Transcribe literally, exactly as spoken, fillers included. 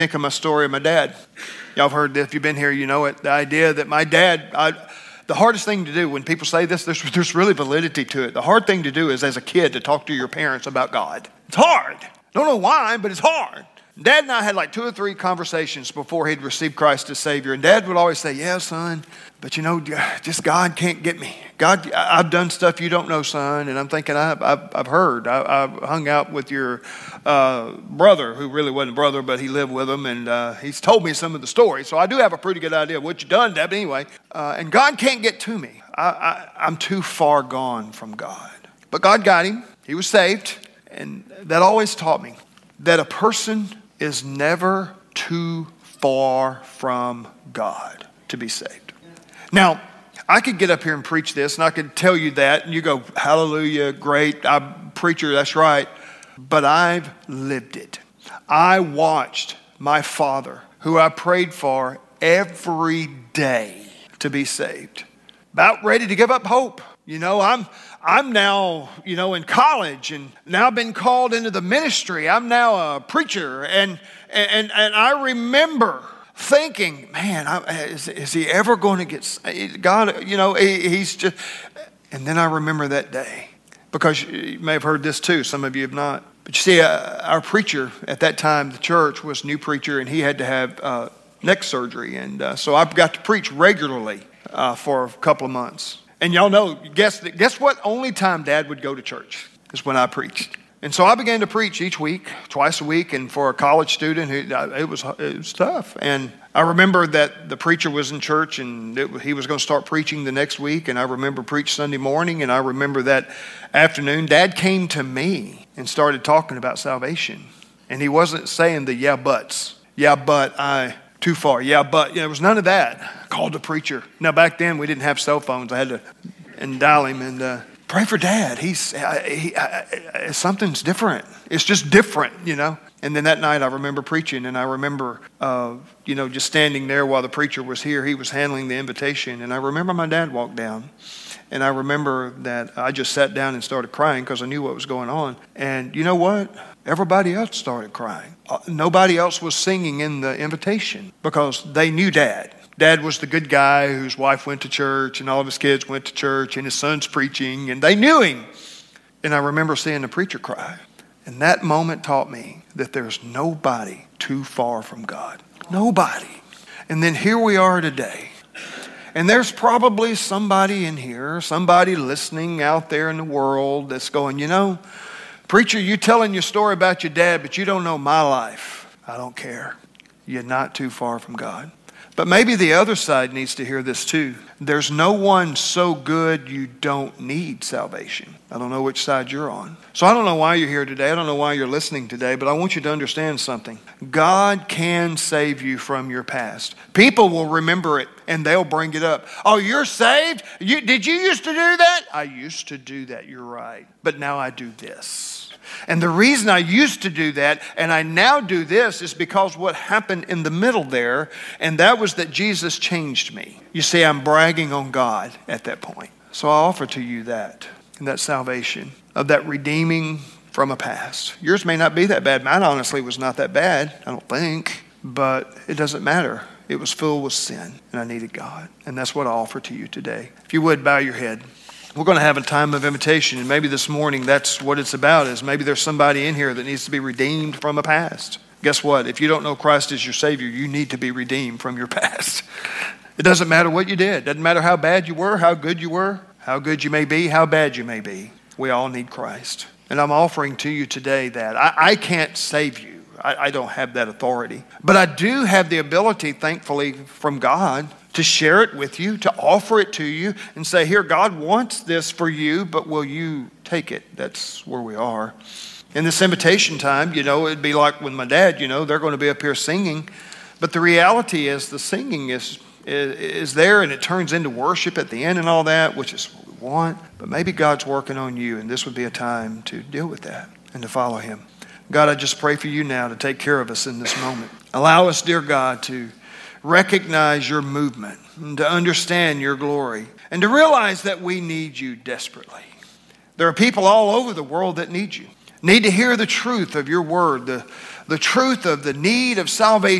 Think of my story of my dad. Y'all have heard this. If you've been here, you know it. The idea that my dad, I, the hardest thing to do when people say this, there's, there's really validity to it. The hard thing to do is as a kid to talk to your parents about God. It's hard. Don't know why, but it's hard. Dad and I had like two or three conversations before he'd received Christ as Savior. And Dad would always say, yeah, son, but you know, just God can't get me. God, I've done stuff you don't know, son. And I'm thinking, I've, I've, I've heard. I, I've hung out with your uh, brother, who really wasn't a brother, but he lived with him. And uh, he's told me some of the stories. So I do have a pretty good idea of what you've done, Dad. But anyway, uh, and God can't get to me. I, I, I'm too far gone from God. But God got him. He was saved. And that always taught me that a person is never too far from God to be saved. Now, I could get up here and preach this, and I could tell you that, and you go, hallelujah, great, I'm a preacher, that's right. But I've lived it. I watched my father, who I prayed for every day to be saved, about ready to give up hope. You know, I'm I'm now, you know, in college and now been called into the ministry. I'm now a preacher. And and and I remember thinking, man, I, is, is he ever going to get saved? God, you know, he, he's just, and then I remember that day. Because you may have heard this too, some of you have not. But you see, uh, our preacher at that time, the church, was a new preacher, and he had to have uh, neck surgery. And uh, so I got to preach regularly uh, for a couple of months. And y'all know, guess guess what? Only time Dad would go to church is when I preached. And so I began to preach each week, twice a week. And for a college student, who, it was it was tough. And I remember that the preacher was in church, and it, he was going to start preaching the next week. And I remember preach Sunday morning. And I remember that afternoon, Dad came to me and started talking about salvation. And he wasn't saying the yeah buts. Yeah, but I... Too far. Yeah, but you know, there was none of that. I called the preacher. Now, back then, we didn't have cell phones. I had to and dial him and uh, pray for Dad. He's I, he, I, I, something's different. It's just different, you know. And then that night, I remember preaching, and I remember, uh, you know, just standing there while the preacher was here. He was handling the invitation, and I remember my dad walked down. And I remember that I just sat down and started crying because I knew what was going on. And you know what? Everybody else started crying. Uh, nobody else was singing in the invitation because they knew Dad. Dad was the good guy whose wife went to church and all of his kids went to church and his son's preaching, and they knew him. And I remember seeing the preacher cry. And that moment taught me that there's nobody too far from God. Nobody. And then here we are today. And there's probably somebody in here, somebody listening out there in the world that's going, you know, preacher, you telling your story about your dad, but you don't know my life. I don't care. You're not too far from God. But maybe the other side needs to hear this too. There's no one so good you don't need salvation. I don't know which side you're on. So I don't know why you're here today. I don't know why you're listening today, but I want you to understand something. God can save you from your past. People will remember it and they'll bring it up. Oh, you're saved? You, did you used to do that? I used to do that. You're right. But now I do this. And the reason I used to do that and I now do this is because what happened in the middle there, and that was that Jesus changed me. You see, I'm bragging on God at that point. So I offer to you that, and that salvation of that redeeming from a past. Yours may not be that bad. Mine honestly was not that bad, I don't think, but it doesn't matter. It was filled with sin, and I needed God. And that's what I offer to you today. If you would, bow your head. We're going to have a time of invitation, and maybe this morning that's what it's about, is maybe there's somebody in here that needs to be redeemed from a past. Guess what? If you don't know Christ as your Savior, you need to be redeemed from your past. It doesn't matter what you did. It doesn't matter how bad you were, how good you were, how good you may be, how bad you may be. We all need Christ. And I'm offering to you today that. I, I can't save you. I, I don't have that authority. But I do have the ability, thankfully, from God to share it with you, to offer it to you and say, here, God wants this for you, but will you take it? That's where we are. In this invitation time, you know, it'd be like with my dad, you know, they're going to be up here singing. But the reality is the singing is, is, is there, and it turns into worship at the end and all that, which is what we want. But maybe God's working on you, and this would be a time to deal with that and to follow him. God, I just pray for you now to take care of us in this moment. Allow us, dear God, to recognize your movement and to understand your glory and to realize that we need you desperately. There are people all over the world that need you. need to hear the truth of your word, the, the truth of the need of salvation